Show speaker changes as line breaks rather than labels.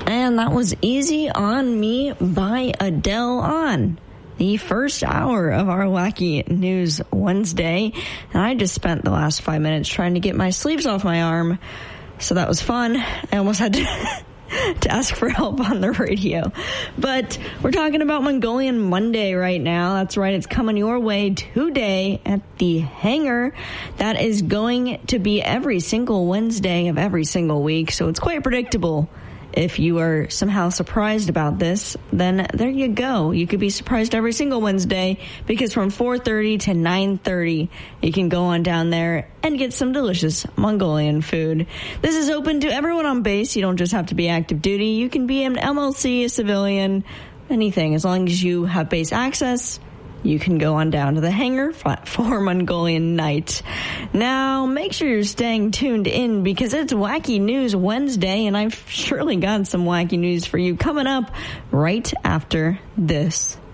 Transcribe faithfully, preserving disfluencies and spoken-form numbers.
And that was Easy on Me by Adele on the first hour of our Wacky News Wednesday. And I just spent the last five minutes trying to get my sleeves off my arm. So that was fun. I almost had to, to ask for help on the radio. But we're talking about Mongolian Monday right now. That's right. It's coming your way today at the Hangar. That is going to be every single Wednesday of every single week. So it's quite predictable. If you are somehow surprised about this, then there you go. You could be surprised every single Wednesday because from four thirty to nine thirty, you can go on down there and get some delicious Mongolian food. This is open to everyone on base. You don't just have to be active duty. You can be an M L C, a civilian, anything. As long as you have base access, you can go on down to the Hangar for Mongolian night. Now, make sure you're staying tuned in because it's Wacky News Wednesday, and I've surely got some wacky news for you coming up right after this.